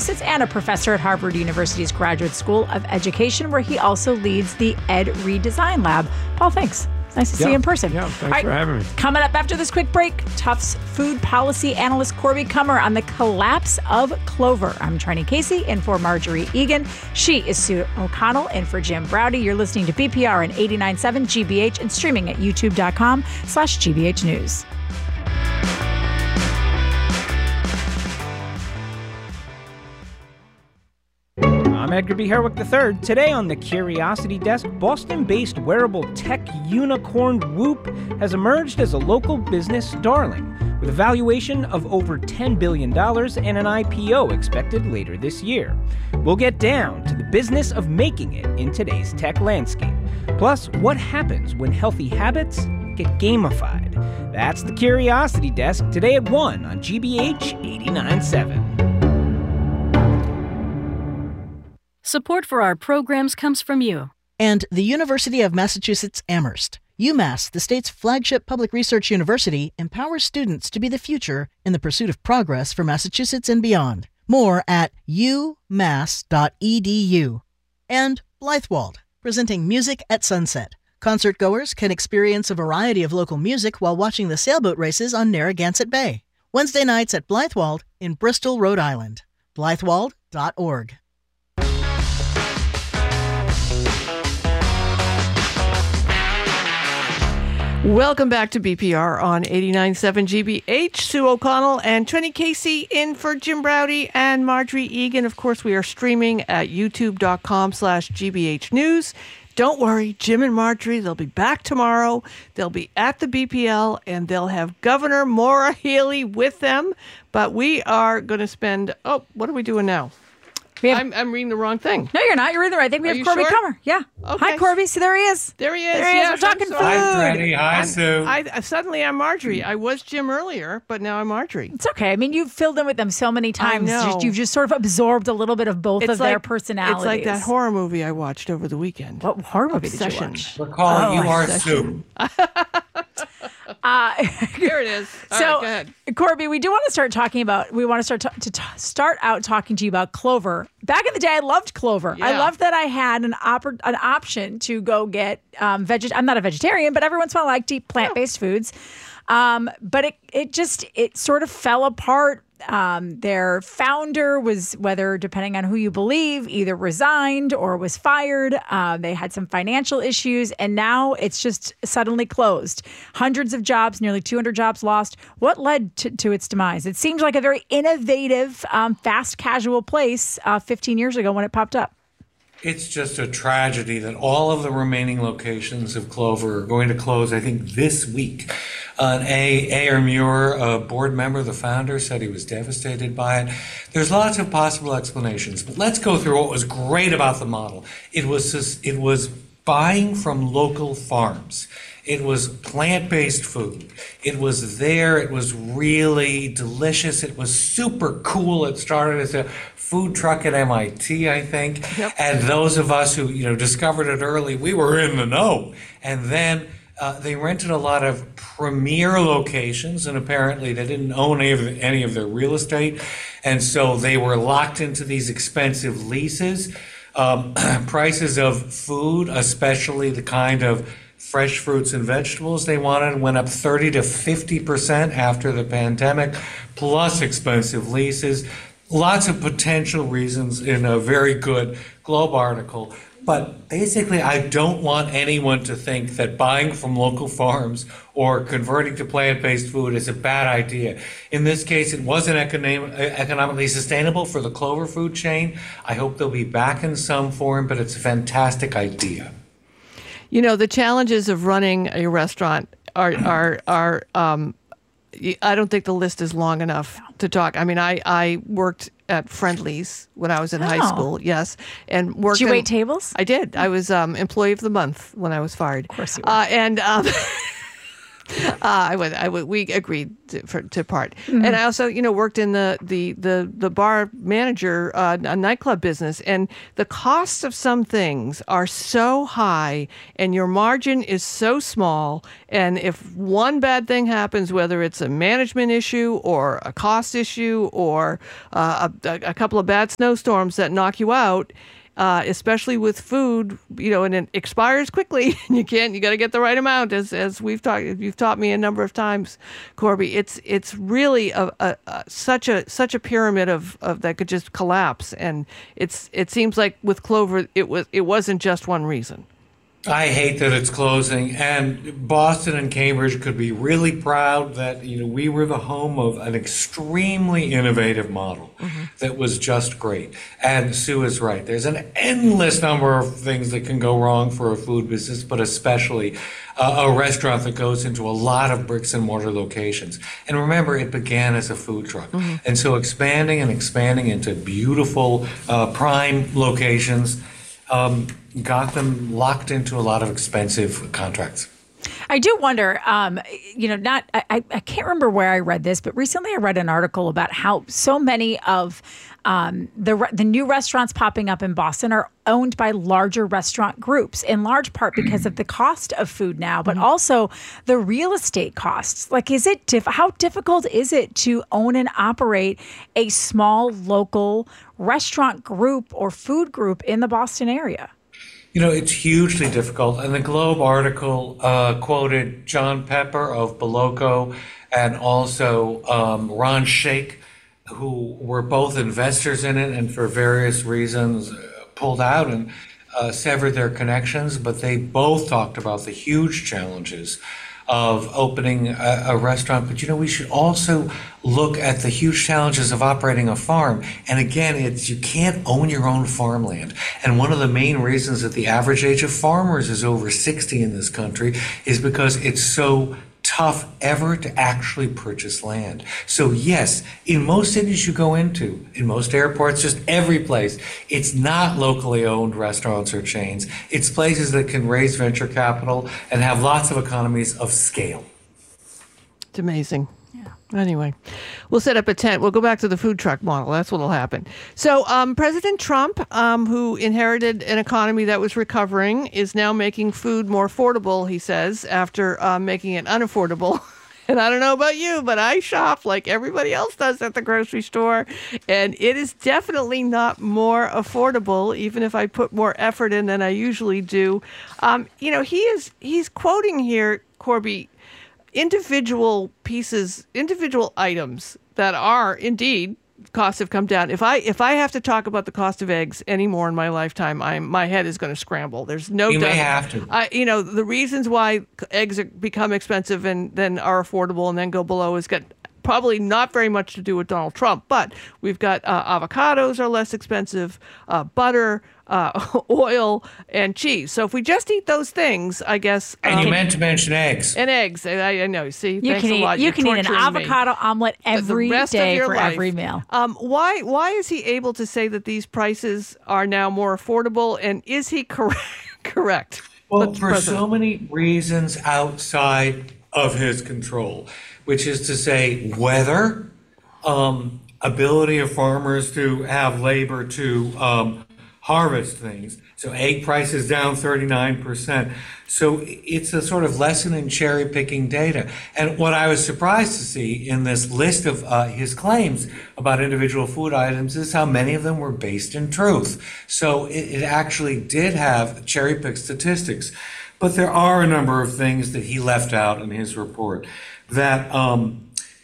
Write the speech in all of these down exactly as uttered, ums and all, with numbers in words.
Massachusetts and a professor at Harvard University's Graduate School of Education, where he also leads the Ed Redesign Lab. Paul, thanks. Nice to yeah. see you in person. Yeah, thanks right, for having me. Coming up after this quick break, Tufts food policy analyst Corby Kummer on the collapse of Clover. I'm Trini Casey in for Marjorie Egan. She is Sue O'Connell in for Jim Browdy. You're listening to B P R on eighty-nine point seven G B H and streaming at youtube.com slash GBH News. I'm Edgar B. Herwick the third. Today on the Curiosity Desk, Boston-based wearable tech unicorn Whoop has emerged as a local business darling, with a valuation of over ten billion dollars and an I P O expected later this year. We'll get down to the business of making it in today's tech landscape. Plus, what happens when healthy habits get gamified? That's the Curiosity Desk, today at one on G B H eighty-nine point seven. Support for our programs comes from you. And the University of Massachusetts Amherst. UMass, the state's flagship public research university, empowers students to be the future in the pursuit of progress for Massachusetts and beyond. More at u mass dot e d u. And Blythewald, presenting Music at Sunset. Concertgoers can experience a variety of local music while watching the sailboat races on Narragansett Bay. Wednesday nights at Blythewald in Bristol, Rhode Island. blythewald dot org. Welcome back to B P R on eighty-nine point seven G B H. Sue O'Connell and Trini Casey in for Jim Browdy and Marjorie Egan. Of course, we are streaming at youtube.com slash GBH News. Don't worry, Jim and Marjorie, they'll be back tomorrow. They'll be at the B P L, and they'll have Governor Maura Healey with them. But we are going to spend... Oh, what are we doing now? We have, I'm, I'm reading the wrong thing. No, you're not. You're reading the right thing. We Are have you Corby sure? Kummer. Yeah. Okay. Hi, Corby. See, there he is. There he is. There he yes, is. We're talking I'm food. sorry. Hi, Trini. Hi, I'm- Sue. I, I, suddenly, I'm Marjorie. I was Jim earlier, but now I'm Marjorie. It's okay. I mean, you've filled in with them so many times. know. Just, you've just sort of absorbed a little bit of both It's of their like- personalities. It's like that horror movie I watched over the weekend. What horror movie did you Obsession. watch? We're calling Oh, you our Obsession. Sue. Uh, Here it is. All so, right, go ahead. Corby, we do want to start talking about. We want to start to, to t- start out talking to you about Clover. Back in the day, I loved Clover. I Yeah. loved that I had an oppor- an option to go get um, veg. I'm not a vegetarian, but every once in a while, I like to eat plant based foods. Um, but it it just it sort of fell apart. Um, their founder was, whether depending on who you believe, either resigned or was fired. Uh, they had some financial issues, and now it's just suddenly closed. Hundreds of jobs, nearly two hundred jobs lost. What led to, to its demise? It seemed like a very innovative, um, fast casual place uh, fifteen years ago when it popped up. It's just a tragedy that all of the remaining locations of Clover are going to close, I think, this week. Uh, A. Ayer Muir, a board member, the founder, said he was devastated by it. There's lots of possible explanations, but let's go through what was great about the model. It was just, it was buying from local farms. It was plant-based food. It was there. It was really delicious. It was super cool. It started as a food truck at M I T, I think. Yep. And those of us who, you know, discovered it early, we were in the know. And then uh, they rented a lot of premier locations, and apparently they didn't own any of, the, any of their real estate. And so they were locked into these expensive leases. Um, prices of food, especially the kind of fresh fruits and vegetables they wanted, went up thirty to fifty percent after the pandemic, plus expensive leases. Lots of potential reasons in a very good Globe article. But basically, I don't want anyone to think that buying from local farms or converting to plant-based food is a bad idea. In this case, it wasn't economic, economically sustainable for the Clover food chain. I hope they'll be back in some form, but it's a fantastic idea. You know, the challenges of running a restaurant are are are. Um, I don't think the list is long enough to talk. I mean, I, I worked at Friendly's when I was in Oh. high school, yes, and worked. Did you in- wait tables? I did. I was um, employee of the month when I was fired. Of course you were. Uh, and um, Uh, I would, I would, we agreed to, for, to part. Mm-hmm. And I also, you know, worked in the the the, the bar manager, uh, a nightclub business, and the costs of some things are so high, and your margin is so small. And if one bad thing happens, whether it's a management issue or a cost issue or uh, a, a couple of bad snowstorms that knock you out. Uh, especially with food, you know, and it expires quickly, and you can't. You got to get the right amount, as as we've talked. You've taught me a number of times, Corby. It's it's really a, a, a such a such a pyramid of, of that could just collapse, and it's it seems like with Clover, it was it wasn't just one reason. I hate that it's closing, and Boston and Cambridge could be really proud that, you know, we were the home of an extremely innovative model mm-hmm. that was just great. And Sue is right. There's an endless number of things that can go wrong for a food business, but especially uh, a restaurant that goes into a lot of bricks and mortar locations. And remember, it began as a food truck. Mm-hmm. And so expanding and expanding into beautiful uh, prime locations Um, got them locked into a lot of expensive contracts. I do wonder, um, you know, not, I, I can't remember where I read this, but recently I read an article about how so many of um, the the new restaurants popping up in Boston are owned by larger restaurant groups, in large part because of the cost of food now, but also the real estate costs. Like, is it diff- how difficult is it to own and operate a small local restaurant group or food group in the Boston area? You know, it's hugely difficult. And the Globe article uh, quoted John Pepper of Boloco and also um, Ron Shaich, who were both investors in it and for various reasons pulled out and uh, severed their connections. But they both talked about the huge challenges of opening a, a restaurant. But, you know, we should also look at the huge challenges of operating a farm. And again, it's you can't own your own farmland. And one of the main reasons that the average age of farmers is over sixty in this country is because it's so tough ever to actually purchase land. So yes, in most cities you go into, in most airports, just every place, it's not locally owned restaurants or chains. It's places that can raise venture capital and have lots of economies of scale. It's amazing. Anyway, we'll set up a tent. We'll go back to the food truck model. That's what'll happen. So um, President Trump, um, who inherited an economy that was recovering, is now making food more affordable, he says, after uh, making it unaffordable. And I don't know about you, but I shop like everybody else does at the grocery store. And it is definitely not more affordable, even if I put more effort in than I usually do. Um, you know, he is he's quoting here, Corby, individual pieces, individual items that are indeed costs have come down. If I if I have to talk about the cost of eggs anymore in my lifetime, I'm my head is going to scramble. There's no you doubt. may have to. I, you know, the reasons why eggs are, become expensive and then are affordable and then go below is got probably not very much to do with Donald Trump, but we've got uh, avocados are less expensive, uh, butter, uh, oil, and cheese. So if we just eat those things, I guess. And um, you meant to mention eggs. And eggs. I, I know. See, You thanks can a eat, lot. you You're can eat an torturing me. avocado omelet every The rest of day your for life. every meal. Um, why why is he able to say that these prices are now more affordable, and is he correct? correct? Well, Let's for president. so many reasons outside of his control, which is to say weather, um, ability of farmers to have labor to um, harvest things. So egg prices down thirty-nine percent. So it's a sort of lesson in cherry picking data. And what I was surprised to see in this list of uh, his claims about individual food items is how many of them were based in truth. So it, it actually did have cherry picked statistics. But there are a number of things that he left out in his report that um,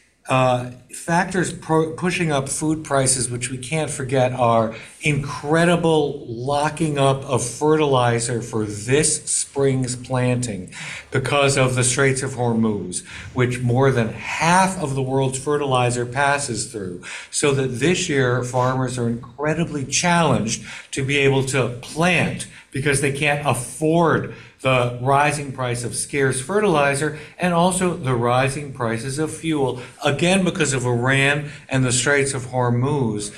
uh, factors pro- pushing up food prices, which we can't forget, are incredible locking up of fertilizer for this spring's planting because of the Straits of Hormuz, which more than half of the world's fertilizer passes through. So that this year, farmers are incredibly challenged to be able to plant because they can't afford the rising price of scarce fertilizer and also the rising prices of fuel, again because of Iran and the Straits of Hormuz.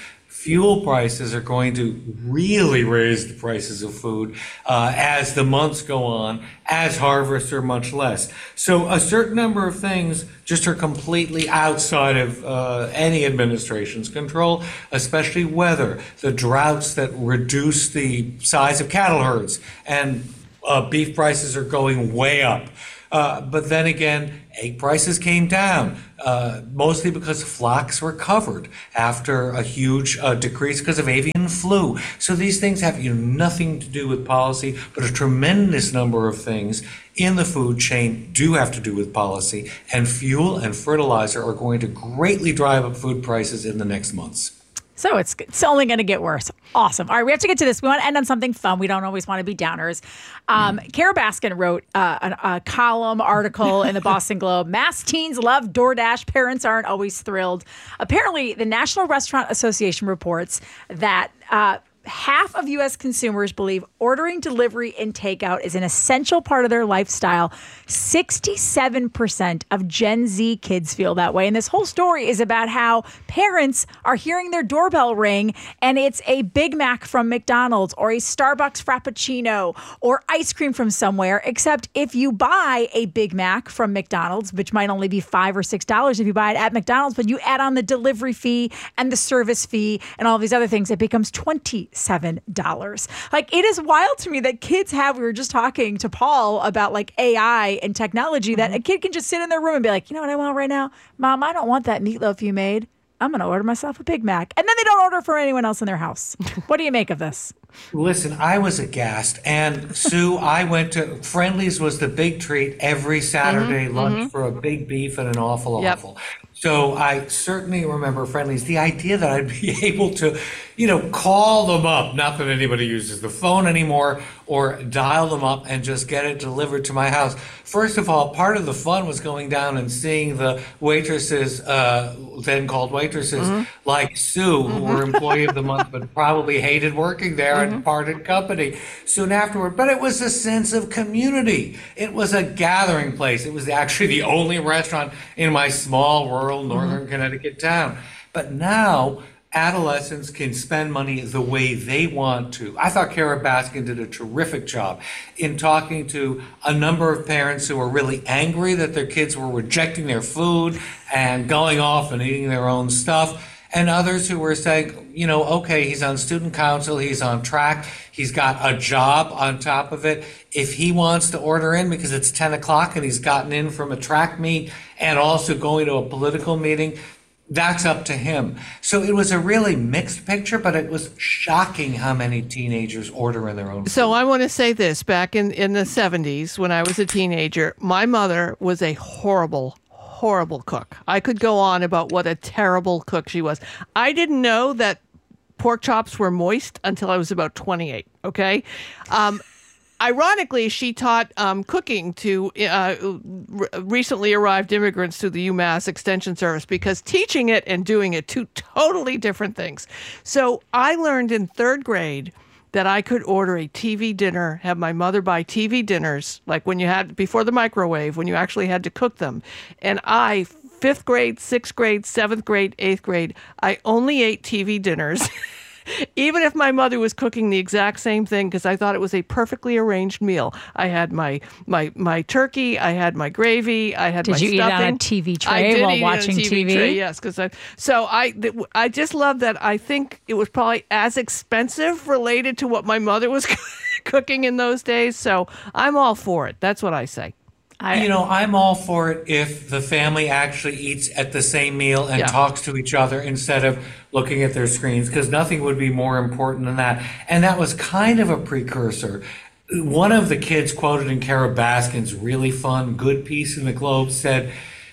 fuel prices are going to really raise the prices of food uh, as the months go on, as harvests are much less. So a certain number of things just are completely outside of uh, any administration's control, especially weather, the droughts that reduce the size of cattle herds, and uh, beef prices are going way up. Uh, but then again, egg prices came down, uh, mostly because flocks were covered after a huge uh, decrease because of avian flu. So these things have you know, nothing to do with policy, but a tremendous number of things in the food chain do have to do with policy, and fuel and fertilizer are going to greatly drive up food prices in the next months. So it's it's only going to get worse. Awesome. All right, we have to get to this. We want to end on something fun. We don't always want to be downers. Um, Kara Baskin wrote uh, a, a column article in the Boston Globe. Mass teens love DoorDash. Parents aren't always thrilled. Apparently, the National Restaurant Association reports that uh, half of U S consumers believe ordering delivery and takeout is an essential part of their lifestyle. sixty-seven percent of Gen Z kids feel that way. And this whole story is about how parents are hearing their doorbell ring and it's a Big Mac from McDonald's or a Starbucks Frappuccino or ice cream from somewhere. Except if you buy a Big Mac from McDonald's, which might only be five or six dollars if you buy it at McDonald's, but you add on the delivery fee and the service fee and all these other things, it becomes twenty-seven dollars. Like, it is wild to me that kids have, we were just talking to Paul about like A I and technology, that mm-hmm. a kid can just sit in their room and be like, you know what I want right now? Mom, I don't want that meatloaf you made. I'm going to order myself a Big Mac. And then they don't order for anyone else in their house. What do you make of this? Listen, I was aghast. And Sue, I went to Friendly's was the big treat every Saturday mm-hmm, lunch mm-hmm. for a big beef and an awful, yep. awful. So I certainly remember Friendly's. The idea that I'd be able to, you know, call them up, not that anybody uses the phone anymore, or dial them up and just get it delivered to my house. First of all, part of the fun was going down and seeing the waitresses, uh, then called waitresses, mm-hmm. like Sue, who mm-hmm. were employee of the month, but probably hated working there mm-hmm. and parted company soon afterward. But it was a sense of community. It was a gathering place. It was actually the only restaurant in my small rural northern mm-hmm. Connecticut town. But now adolescents can spend money the way they want to. I thought Kara Baskin did a terrific job in talking to a number of parents who were really angry that their kids were rejecting their food and going off and eating their own stuff, and others who were saying, you know, okay, he's on student council, he's on track, he's got a job on top of it. If he wants to order in because it's ten o'clock and he's gotten in from a track meet and also going to a political meeting, that's up to him. So it was a really mixed picture, but it was shocking how many teenagers order in their own food. So I want to say this. Back in, in the seventies, when I was a teenager, my mother was a horrible, horrible cook. I could go on about what a terrible cook she was. I didn't know that pork chops were moist until I was about twenty-eight, okay? Um, Ironically, she taught um, cooking to uh, re- recently arrived immigrants to the UMass Extension Service, because teaching it and doing it, two totally different things. So I learned in third grade that I could order a T V dinner, have my mother buy T V dinners, like when you had, before the microwave, when you actually had to cook them. And I, fifth grade, sixth grade, seventh grade, eighth grade, I only ate T V dinners. Even if my mother was cooking the exact same thing, because I thought it was a perfectly arranged meal. I had my my my turkey, I had my gravy, I had did my you stuffing. Eat on a T V tray I did while eat watching on a T V? T V? Tray, yes, because I so I I just love that. I think it was probably as expensive related to what my mother was cooking in those days. So I'm all for it. That's what I say. I, you know, I'm all for it if the family actually eats at the same meal and yeah. talks to each other instead of looking at their screens, because nothing would be more important than that. And that was kind of a precursor. One of the kids quoted in Kara Baskin's really fun, good piece in the Globe said,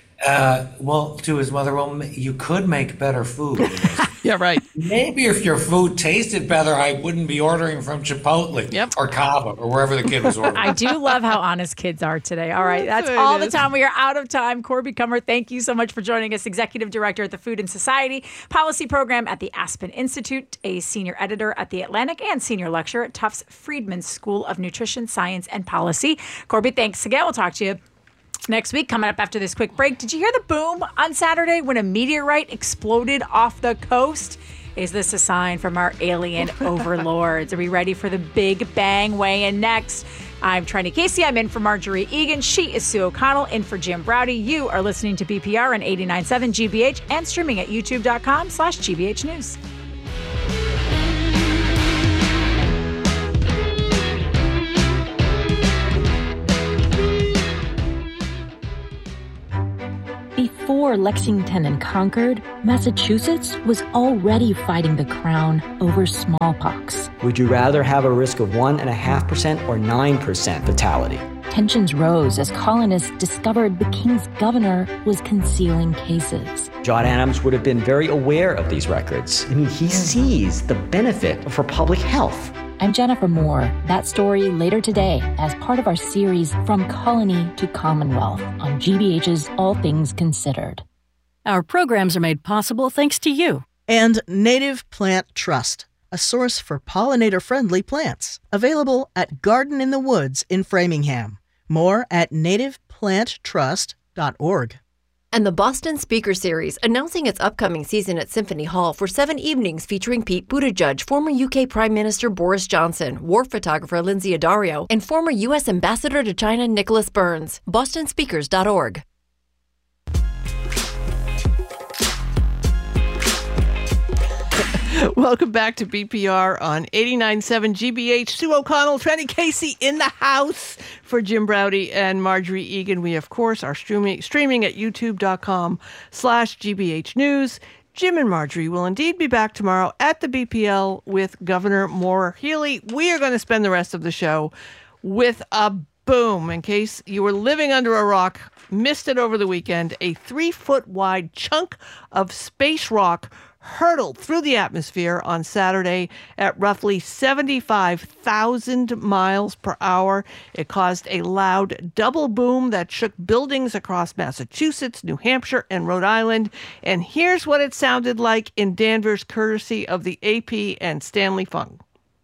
uh, well, to his mother, well, you could make better food. Yeah, right. Maybe if your food tasted better, I wouldn't be ordering from Chipotle yep. or Cava or wherever the kid was ordering. I do love how honest kids are today. All right, that's, that's all the time. We are out of time. Corby Kummer, thank you so much for joining us. Executive Director at the Food and Society Policy Program at the Aspen Institute, a Senior Editor at The Atlantic, and Senior Lecturer at Tufts Friedman School of Nutrition, Science, and Policy. Corby, thanks again. We'll talk to you next week. Coming up after this quick break, did you hear the boom on Saturday when a meteorite exploded off the coast? Is this a sign from our alien overlords? Are we ready for the Big Bang weigh-in next? I'm Trendy Casey. I'm in for Marjorie Egan. She is Sue O'Connell, in for Jim Browdy. You are listening to B P R on eighty-nine point seven G B H and streaming at youtube.com slash GBH News. Before Lexington and Concord, Massachusetts was already fighting the crown over smallpox. Would you rather have a risk of one point five percent or nine percent fatality? Tensions rose as colonists discovered the king's governor was concealing cases. John Adams would have been very aware of these records. I mean, he sees the benefit for public health. I'm Jennifer Moore. That story later today as part of our series From Colony to Commonwealth on G B H's All Things Considered. Our programs are made possible thanks to you. And Native Plant Trust, a source for pollinator-friendly plants. Available at Garden in the Woods in Framingham. More at native plant trust dot org. And the Boston Speaker Series, announcing its upcoming season at Symphony Hall for seven evenings featuring Pete Buttigieg, former U K Prime Minister Boris Johnson, war photographer Lindsay Addario, and former U S Ambassador to China Nicholas Burns. boston speakers dot org. Welcome back to B P R on eighty-nine point seven G B H. Sue O'Connell, Trendy Casey in the house for Jim Browdy and Marjorie Egan. We, of course, are streaming, streaming at youtube.com slash GBH News. Jim and Marjorie will indeed be back tomorrow at the B P L with Governor Maura Healey. We are going to spend the rest of the show with a boom. In case you were living under a rock, missed it over the weekend, a three-foot wide chunk of space rock hurtled through the atmosphere on Saturday at roughly seventy-five thousand miles per hour. It caused a loud double boom that shook buildings across Massachusetts, New Hampshire, and Rhode Island. And here's what it sounded like in Danvers, courtesy of the A P and Stanley Fung.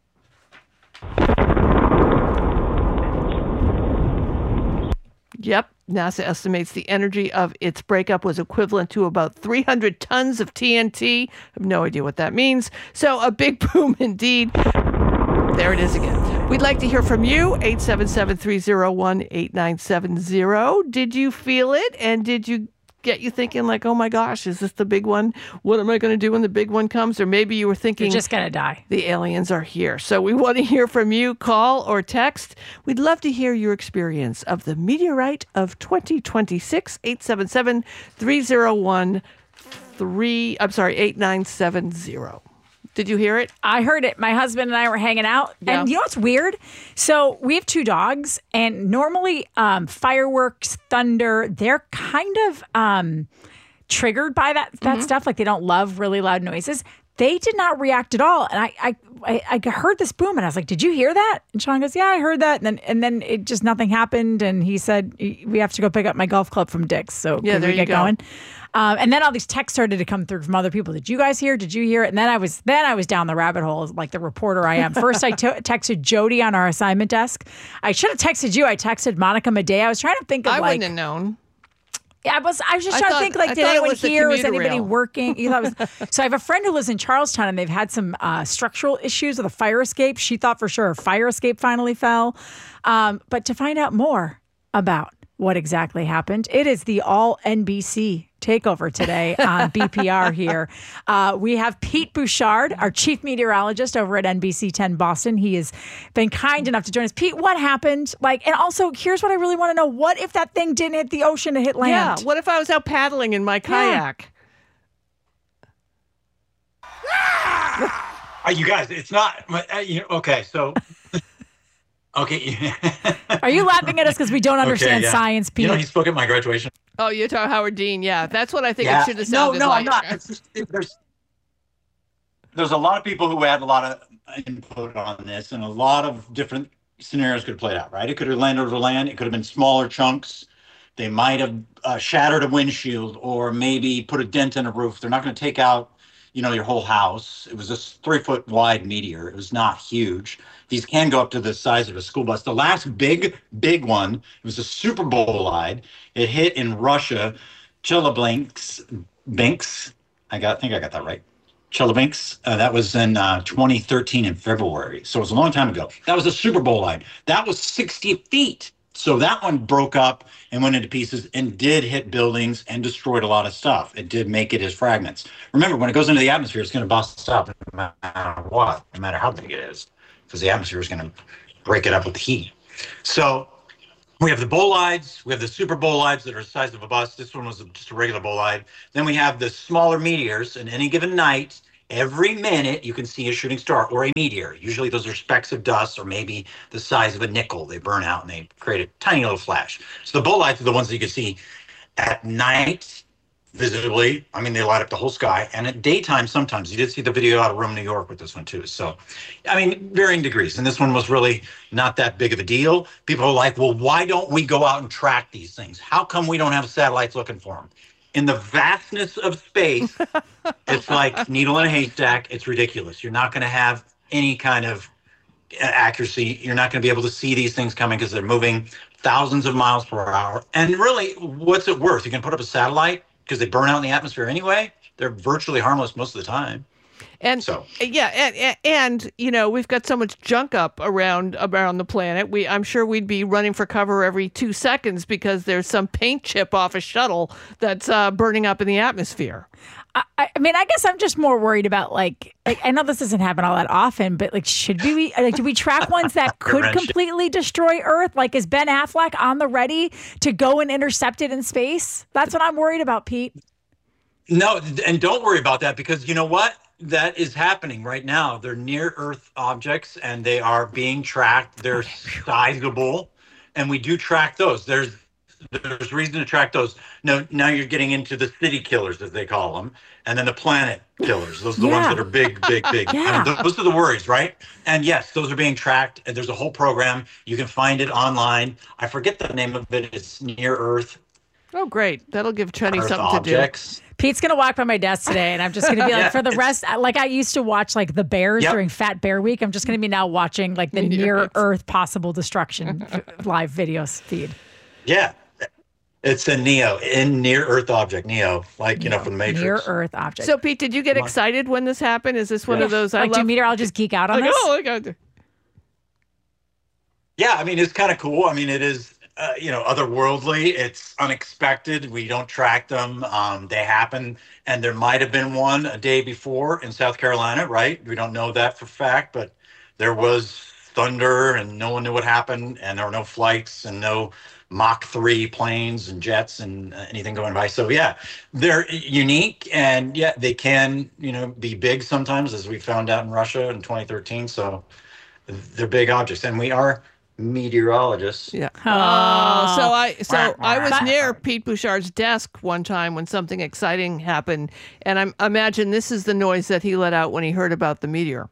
Yep. NASA estimates the energy of its breakup was equivalent to about three hundred tons of T N T. I have no idea what that means. So a big boom indeed. There it is again. We'd like to hear from you, eight seven seven, three oh one, eight nine seven oh. Did you feel it? And did you get you thinking like, oh my gosh, is this the big one? What am I going to do when the big one comes? Or maybe you were thinking, you're just going to die. The aliens are here. So we want to hear from you. Call or text. We'd love to hear your experience of the meteorite of twenty twenty-six. eight seven seven, three oh one, three I'm sorry, eight nine seven oh. Did you hear it? I heard it. My husband and I were hanging out. Yeah. And you know what's weird? So we have two dogs, and normally um, fireworks, thunder, they're kind of um, triggered by that, that Mm-hmm. stuff. Like they don't love really loud noises. They did not react at all. And I, I, I, I heard this boom, and I was like, did you hear that? And Sean goes, yeah, I heard that. And then, and then it just, nothing happened. And he said, we have to go pick up my golf club from Dick's. So Yeah, can there we you get go. going? Um, and then all these texts started to come through from other people. Did you guys hear? Did you hear it? And then I was then I was down the rabbit hole like the reporter I am. First, I t- texted Jody on our assignment desk. I should have texted you. I texted Monica Madea. I was trying to think of I like. wouldn't have known. Yeah, I was. I was just I trying thought- to think like, I did thought it anyone was the here? Was commuter anybody rail. working? You thought it was, so I have a friend who lives in Charlestown, and they've had some uh, structural issues with a fire escape. She thought for sure a fire escape finally fell. Um, but to find out more about what exactly happened, it is the all N B C takeover today on B P R here. Uh, we have Pete Bouchard, our chief meteorologist over at N B C ten Boston. He has been kind enough to join us. Pete, what happened? Like, and also, here's what I really want to know. What if that thing didn't hit the ocean, it hit land? Yeah. What if I was out paddling in my kayak? Uh, you guys, it's not. Uh, you know, okay, so. Okay. Are you laughing at us because we don't understand Okay, yeah. science, Pete? You know, he spoke at my graduation. Oh, you're talking Howard Dean. Yeah, that's what I think Yeah. it should have No, sounded no, like. I'm not. It's just, it, there's, there's a lot of people who had a lot of input on this, and a lot of different scenarios could have played out, right? It could have landed over land. It could have been smaller chunks. They might have uh, shattered a windshield or maybe put a dent in a roof. They're not going to take out, you know, your whole house. It was a three foot wide meteor. It was not huge. These can go up to the size of a school bus. The last big, big one, it was a Super Bowl-wide. It hit in Russia, Chelyabinsk. Binks. I got, I think I got that right. Chelyabinsk. Uh, that was in uh, twenty thirteen in February. So it was a long time ago. That was a Super Bowl light. That was sixty feet. So that one broke up and went into pieces and did hit buildings and destroyed a lot of stuff. It did make it as fragments. Remember, when it goes into the atmosphere, it's going to bust up no matter what, no matter how big it is, because the atmosphere is going to break it up with the heat. So we have the bolides. We have the super bolides that are the size of a bus. This one was just a regular bolide. Then we have the smaller meteors. And any given night, every minute, you can see a shooting star or a meteor. Usually those are specks of dust or maybe the size of a nickel. They burn out and they create a tiny little flash. So the bolides are the ones that you can see at night, visibly. I mean, they light up the whole sky. And at daytime, sometimes. You did see the video out of Rome, New York with this one, too. So, I mean, varying degrees. And this one was really not that big of a deal. People are like, well, why don't we go out and track these things? How come we don't have satellites looking for them? In the vastness of space, it's like needle in a haystack. It's ridiculous. You're not going to have any kind of accuracy. You're not going to be able to see these things coming because they're moving thousands of miles per hour. And really, what's it worth? You can put up a satellite because they burn out in the atmosphere anyway. They're virtually harmless most of the time. And so, yeah, and, and and you know, we've got so much junk up around around the planet. We I'm sure we'd be running for cover every two seconds because there's some paint chip off a shuttle that's uh, burning up in the atmosphere. I, I mean, I guess I'm just more worried about like, like I know this doesn't happen all that often, but like, should we like do we track ones that could completely destroy Earth? Like, is Ben Affleck on the ready to go and intercept it in space? That's what I'm worried about, Pete. No, and don't worry about that because you know what? That is happening right now. They're near Earth objects and they are being tracked. They're sizable, and we do track those. There's there's reason to track those. Now, now you're getting into the city killers, as they call them, and then the planet killers. Those are the Yeah. ones that are big, big, big. Yeah. I mean, those are the worries, right? And yes, those are being tracked. And there's a whole program. You can find it online. I forget the name of it. It's Near Earth. Oh, great. That'll give Chenny Earth something objects. to do. Pete's going to walk by my desk today, and I'm just going to be like, Yeah, for the it's- rest, like I used to watch like the bears Yep. during Fat Bear Week. I'm just going to be now watching like the near Earth possible destruction f- live videos feed. Yeah. It's a NEO, in Near Earth object, NEO, like, you know, from the Matrix. Near Earth object. So, Pete, did you get Come on. excited when this happened? Is this one Yeah. of those I like, do love? meteorologists geek out on Like, this? oh, look at Yeah, I mean, it's kind of cool. I mean, it is, uh, you know, otherworldly. It's unexpected. We don't track them. Um, they happen. And there might have been one a day before in South Carolina, right? We don't know that for fact, but there was thunder and no one knew what happened. And there were no flights and no Mach three planes and jets and uh, anything going by. So, yeah, they're unique. And, yeah, they can, you know, be big sometimes, as we found out in Russia in twenty thirteen. So they're big objects. And we are meteorologists. Yeah. Oh. Oh, so I so Wah, I was wah. near Pete Bouchard's desk one time when something exciting happened, and I imagine this is the noise that he let out when he heard about the meteor.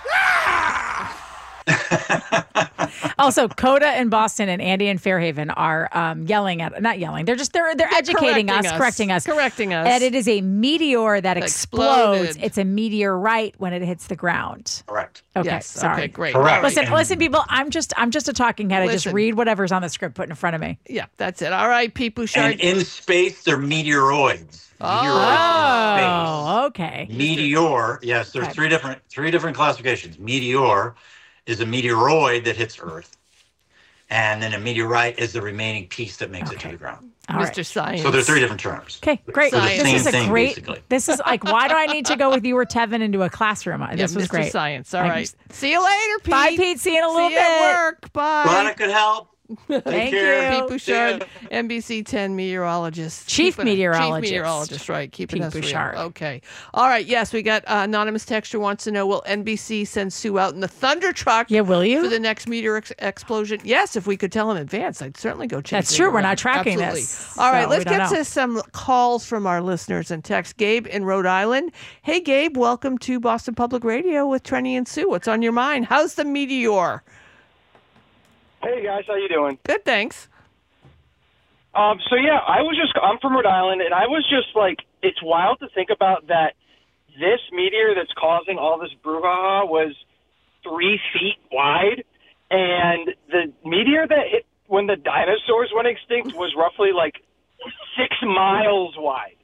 Also, Coda in Boston and Andy in Fairhaven are um, yelling at, not yelling, they're just, they're, they're, They're educating us, correcting us, correcting us. correcting us. And it is a meteor that Exploded. explodes. It's a meteorite when it hits the ground. Correct. Okay, Yes. sorry. Okay, great. Correct. Listen, And- listen, people, I'm just, I'm just a talking head. I just Listen. read whatever's on the script put in front of me. Yeah, that's it. All right, Pete Bouchard. And in space, they're meteoroids. Meteoroids in Oh, okay. space. Meteor, yes, there's Okay. three different three different classifications. Meteor is a meteoroid that hits Earth. And then a meteorite is the remaining piece that makes it to the ground. All Mister right. Science. So there's three different terms. Okay, great. They're the This same is a thing, great. basically. This is like, why do I need to go with you or Tevin into a classroom? Yeah, This was Mister great. Science. All Thank right. you. See you later, Pete. Bye, Pete. See you in a little See you bit. at work. Bye. Glad I could help. Take Thank care. you. Pete Bouchard, N B C ten meteorologist. Chief Keeping- meteorologist. Chief meteorologist, right. Keeping Pete us real. Bouchard. Okay. All right. Yes, we got uh, anonymous texter wants to know, will N B C send Sue out in the Thunder truck Yeah, will you? for the next meteor ex- explosion? Yes, if we could tell in advance, I'd certainly go check. That's it true. We're out. not tracking Absolutely. this, All right. so Let's we don't get know. to some calls from our listeners and text. Gabe in Rhode Island. Hey, Gabe, welcome to Boston Public Radio with Trenny and Sue. What's on your mind? How's the meteor? Hey guys, how you doing? Good, thanks. Um, so yeah, I was just I'm from Rhode Island, and I was just like, it's wild to think about that. This meteor that's causing all this brouhaha was three feet wide, and the meteor that hit when the dinosaurs went extinct was roughly like six miles wide. Yeah.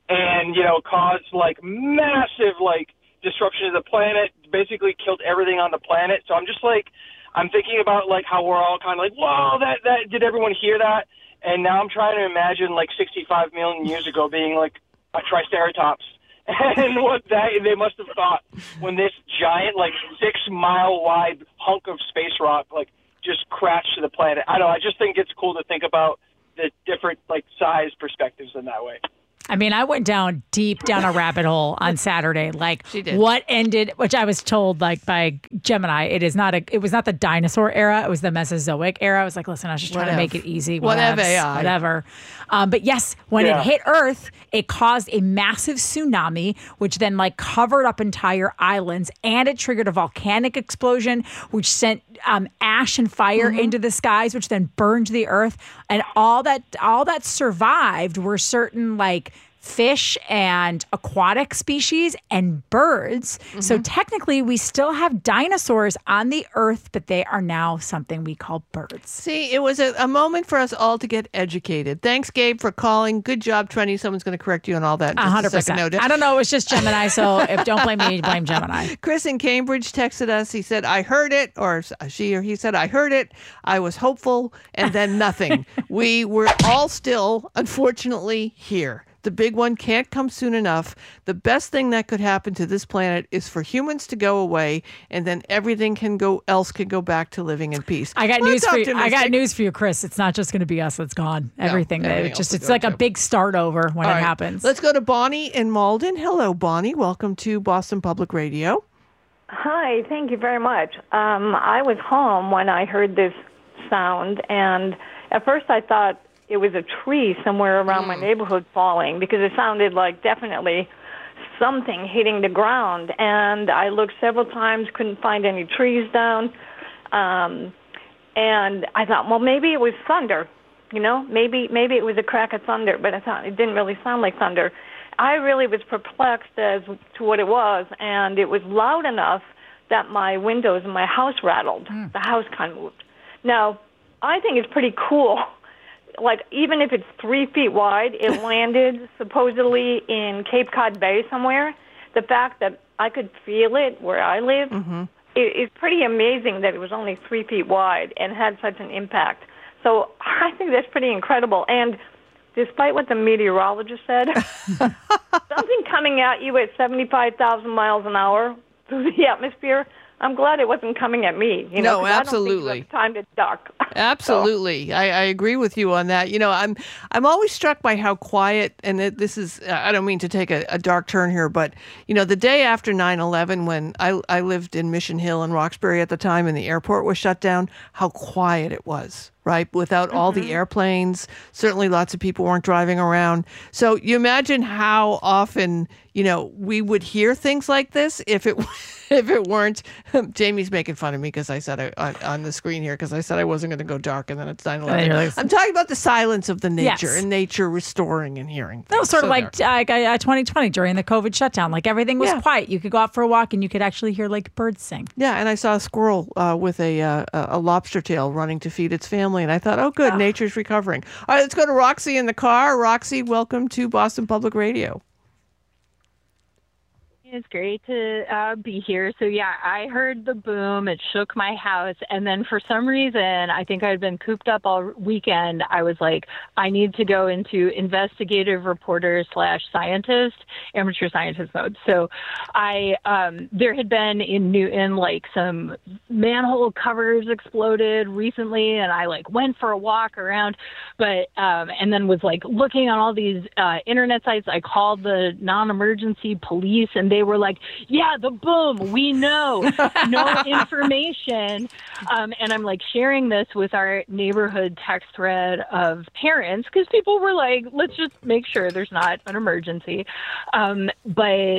and, you know, caused, like, massive, like, disruption of the planet, basically killed everything on the planet. So I'm just, like, I'm thinking about, like, how we're all kind of like, whoa, that, that, did everyone hear that? And now I'm trying to imagine, like, sixty-five million years ago being, like, a triceratops. And what that they must have thought when this giant, like, six-mile-wide hunk of space rock, like, just crashed to the planet. I don't know. I just think it's cool to think about the different, like, size perspectives in that way. I mean, I went down deep down a rabbit hole on Saturday. Like, what ended, which I was told, like, by Gemini, it is not a, it was not the dinosaur era. It was the Mesozoic era. I was like, listen, I was just trying Whatever. to make it easy. Whatever, Whatevs, A I. Whatever. Um, but yes, when Yeah. it hit Earth, it caused a massive tsunami, which then, like, covered up entire islands, and it triggered a volcanic explosion, which sent um, ash and fire Mm-hmm. into the skies, which then burned the Earth. And all that, all that survived were certain, like, fish and aquatic species and birds. So technically, we still have dinosaurs on the Earth, but they are now something we call birds. See, it was a, a moment for us all to get educated. Thanks, Gabe, for calling. Good job, Trenny. Someone's going to correct you on all that. in A just hundred a second. percent. No, I don't know. It was just Gemini. So if don't blame me, blame Gemini. Chris in Cambridge texted us. He said, I heard it, or she or he said, I heard it. I was hopeful, and then nothing. We were all still, unfortunately, here. The big one can't come soon enough. The best thing that could happen to this planet is for humans to go away, and then everything can go else can go back to living in peace. I got Well, news that's for you. I got optimistic. news for you, Chris. It's not just going to be us that's gone. Everything. everything it just else it's will like go a too. big start over when All it right, happens. Let's go to Bonnie in Malden. Hello, Bonnie. Welcome to Boston Public Radio. Hi, thank you very much. Um, I was home when I heard this sound, and at first I thought it was a tree somewhere around my neighborhood falling, because it sounded like definitely something hitting the ground. And I looked several times, couldn't find any trees down. Um, and I thought, well, maybe it was thunder. You know, maybe maybe it was a crack of thunder, but I thought it didn't really sound like thunder. I really was perplexed as to what it was, and it was loud enough that my windows in my house rattled. The house kind of moved. Now, I think it's pretty cool. Like, even if it's three feet wide, it landed supposedly in Cape Cod Bay somewhere. The fact that I could feel it where I live, it, it's pretty amazing that it was only three feet wide and had such an impact. So I think that's pretty incredible. And despite what the meteorologist said, something coming at you at seventy-five thousand miles an hour through the atmosphere, I'm glad it wasn't coming at me. You know, No, 'cause I don't absolutely. think you have time to duck. Absolutely. I, I agree with you on that. You know, I'm I'm always struck by how quiet, and it, this is, I don't mean to take a, a dark turn here, but, you know, the day after nine eleven, when I, I lived in Mission Hill and Roxbury at the time and the airport was shut down, how quiet it was. Right? Without all the airplanes, certainly lots of people weren't driving around. So you imagine how often, you know, we would hear things like this if it if it weren't. Jamie's making fun of me because I said I, on, on the screen here because I said I wasn't going to go dark, and then it's nine eleven. you're like- I'm talking about the silence of the nature Yes. and nature restoring and hearing. No, things. sort So of like there. uh, uh, twenty twenty during the COVID shutdown. Like, everything was Yeah. quiet. You could go out for a walk and you could actually hear, like, birds sing. Yeah, and I saw a squirrel uh, with a uh, a lobster tail running to feed its family, and I thought, oh, good, nature's recovering. All right, let's go to Roxy in the car. Roxy, welcome to Boston Public Radio. It's great to uh, be here. So, yeah, I heard the boom. It shook my house. And then for some reason, I think I'd been cooped up all weekend. I was like, I need to go into investigative reporter slash scientist, amateur scientist mode. So I, um, there had been in Newton, like, some manhole covers exploded recently. And I, like, went for a walk around, but, um, and then was, like, looking on all these uh, internet sites. I called the non-emergency police, and they were like, yeah, the boom, we know, no information. Um, and I'm like sharing this with our neighborhood text thread of parents, because people were like, let's just make sure there's not an emergency. Um, but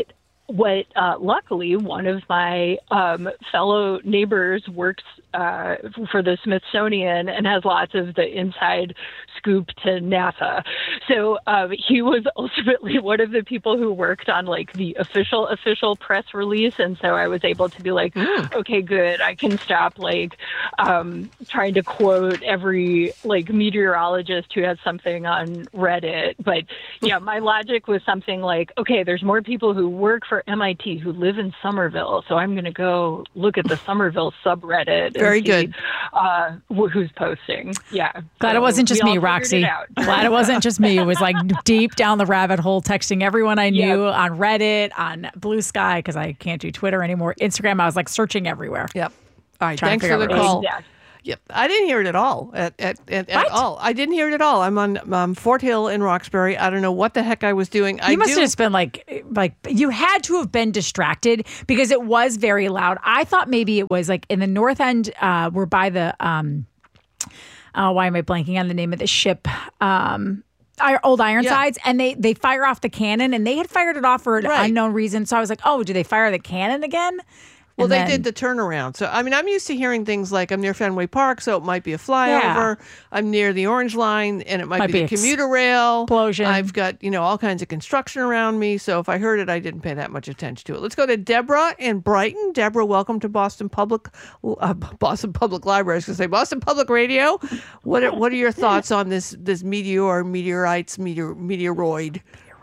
what uh, luckily one of my um, fellow neighbors works uh, for the Smithsonian and has lots of the inside scoop to NASA. So um, he was ultimately one of the people who worked on like the official official press release, and so I was able to be like, mm. okay, good, I can stop like um, trying to quote every like meteorologist who has something on Reddit. But yeah, my logic was something like, okay, there's more people who work for M I T who live in Somerville, so I'm going to go look at the Somerville subreddit. Very and good. See, uh, wh- who's posting? Yeah. Glad so it wasn't just we me, all Roxy. figured it out. Glad it wasn't just me. It was like deep down the rabbit hole, texting everyone I knew Yep. on Reddit, on Blue Sky, because I can't do Twitter anymore. Instagram, I was like searching everywhere. Yep. All right. Trying to Thanks for figure the out what it call. was. Exactly. Yep, I didn't hear it at all. At at at, at What? all, I didn't hear it at all. I'm on um, Fort Hill in Roxbury. I don't know what the heck I was doing. You I must do, have just been like, like you had to have been distracted because it was very loud. I thought maybe it was like in the north end. Uh, we're by the. Um, uh, why am I blanking on the name of the ship? Um, our old Ironsides, Yeah. and they they fire off the cannon, and they had fired it off for an Right. unknown reason. So I was like, oh, do they fire the cannon again? Well, And they then- did the turnaround. So, I mean, I'm used to hearing things like I'm near Fenway Park, so it might be a flyover. I'm near the Orange Line, and it might, Might be, be the ex- commuter rail. explosion. I've got, you know, all kinds of construction around me. So if I heard it, I didn't pay that much attention to it. Let's go to Deborah in Brighton. Deborah, welcome to Boston Public uh, Boston Public Library. I was going to say Boston Public Radio. What are, what are your thoughts on this this meteor, meteorites, meteor, meteoroid?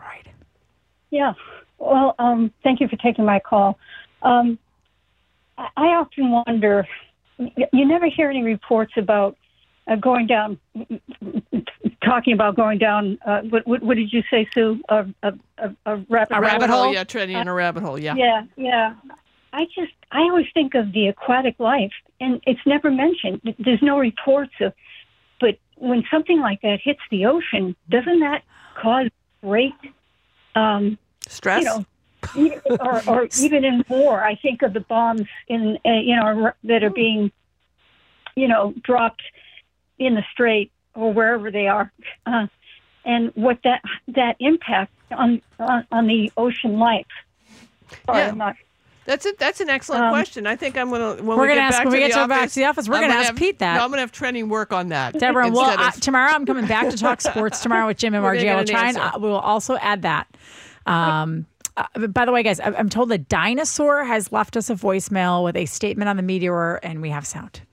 Yeah. Well, um, thank you for taking my call. Um, I I often wonder, y- you never hear any reports about uh, going down, talking about going down, uh, what, what, what did you say, Sue? A, a, a, a rabbit, A rabbit hole? Yeah, treading in a rabbit hole, yeah. Yeah, yeah. I just, I always think of the aquatic life, and it's never mentioned. There's no reports of, but when something like that hits the ocean, doesn't that cause great um, stress? You know, even- or, or even in war, I think of the bombs in, uh, you know, that are being, you know, dropped in the Strait or wherever they are, uh, and what that that impact on on, on the ocean life. Sorry, Yeah. I'm not. That's it. That's an excellent Um, question. I think I'm gonna when We're we gonna get ask- back when to we the get to- office, back to the office, we're I'm gonna ask have- Pete that. No, I'm gonna have training work on that. Deborah, well, instead uh, of- tomorrow I'm coming back to talk sports tomorrow with Jim and We're Margie. gonna I will get an try and answer. uh, we will also add that. Um, uh, by the way, guys, I- I'm told the dinosaur has left us a voicemail with a statement on the meteor, and we have sound.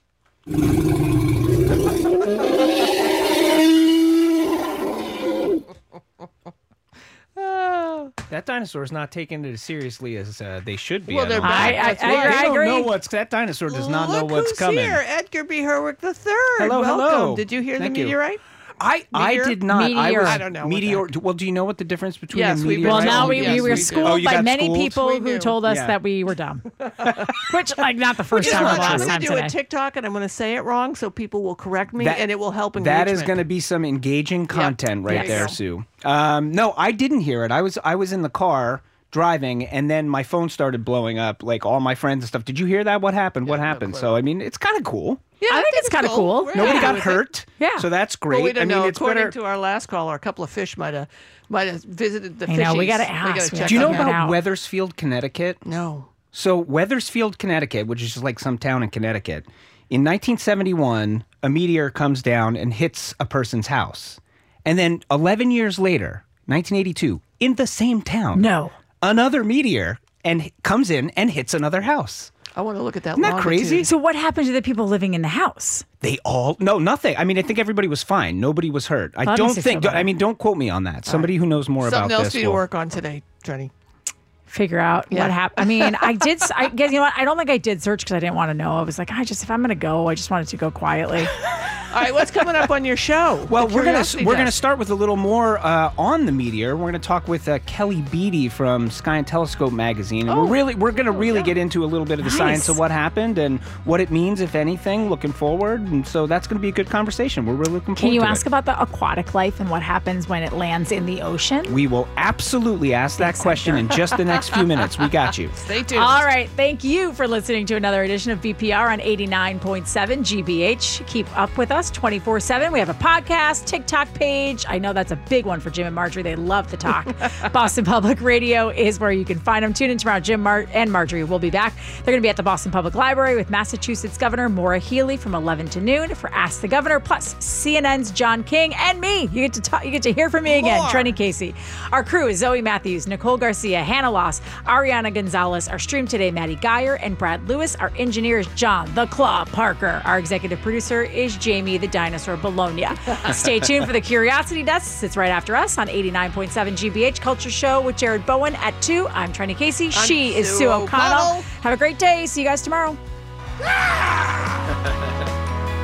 That dinosaur is not taking it as seriously as uh, they should be. Well, I they're don't back. think. That's They- why. They I don't agree. know what's that dinosaur does not know Look what's who's coming. here, Edgar B. Herwick the third. Hello, Welcome. hello. Did you hear Thank the you. meteorite? I, I Meteor? did not. I, Meteor. was, I don't know what Meteor. Well, do you know what the difference between Yes, a we've meteor? been Well, now we, Yes, we were we do. schooled Oh, you by got many schooled? people We who do. told us Yeah. that we were dumb. Which, like, not the first Just time or watch, last I'm time going to do today. a TikTok, and I'm going to say it wrong, so people will correct me, That- and it will help engagement. That is going to be some engaging content right There you there, go. Sue. Um, no, I didn't hear it. I was I was in the car driving, and then my phone started blowing up, like all my friends and stuff. Did you hear that? What happened? what happened? So I mean, it's kind of cool. Yeah, I think it's kind of cool. We're Nobody happy got with hurt. it. Yeah. So that's great. Well, we don't I mean, know. it's According better. to our last caller, a couple of fish might have might have visited the I know, we fishies. gotta We ask. We check Do you know on that. about Wethersfield, Connecticut? No. So Wethersfield, Connecticut, which is just like some town in Connecticut, in nineteen seventy-one, a meteor comes down and hits a person's house. And then eleven years later, nineteen eighty-two, in the same town, No. another meteor and comes in and hits another house. I want to look at that. Isn't that longitude. crazy? So what happened to the people living in the house? They all no nothing. I mean, I think everybody was fine. Nobody was hurt. I Well, that don't makes me think. feel better. I mean, don't quote me on that. Somebody who knows more Something about else this. for you to will- work on today, Jenny. Figure out Yeah. what happened. I mean, I did. I guess you know what? I don't think I did search because I didn't want to know. I was like, I just if I'm going to go, I just wanted to go quietly. All right, what's coming up on your show? Well, The we're gonna Curiosity we're gonna Desk. start with a little more uh, on the meteor. We're gonna talk with uh, Kelly Beatty from Sky and Telescope magazine. And Oh. we're really we're gonna really get into a little bit of the Nice. science of what happened and what it means, if anything, looking forward. And so that's gonna be a good conversation. We're really looking forward. Can you to ask it. about the aquatic life and what happens when it lands in the ocean? We will absolutely ask that question in just the next few minutes. We got you. Stay tuned. All right. Thank you for listening to another edition of B P R on eighty-nine point seven G B H. Keep up with us us twenty-four seven. We have a podcast, TikTok page. I know that's a big one for Jim and Marjorie. They love to talk. Boston Public Radio is where you can find them. Tune in tomorrow. Jim Mar- and Marjorie will be back. They're going to be at the Boston Public Library with Massachusetts Governor Maura Healey from eleven to noon for Ask the Governor, plus C N N's John King and me. You get to talk, you get to hear from me again, More. Trenny Casey. Our crew is Zoe Matthews, Nicole Garcia, Hannah Loss, Ariana Gonzalez. Our stream today, Maddie Geyer and Brad Lewis. Our engineer is John the Claw Parker. Our executive producer is Jamie the Dinosaur Bologna. Stay tuned for the Curiosity Desk. It's right after us on eighty-nine point seven G B H Culture Show with Jared Bowen at two. I'm Trenny Casey. I'm she is Sue Sue O'Connell. O'Connell. Have a great day. See you guys tomorrow. Ah!